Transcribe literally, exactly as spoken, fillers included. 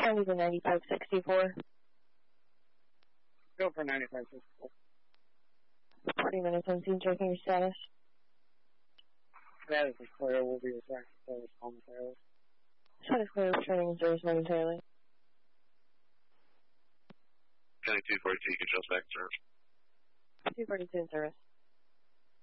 ninety to ninety-five sixty-four. Go for ninety-five sixty-four. forty minutes on scene, checking your status. That is clear. We'll be attacked service momentarily. Status clear, returning in service momentarily. County two forty-two, you can trust back, sir. two forty-two in service.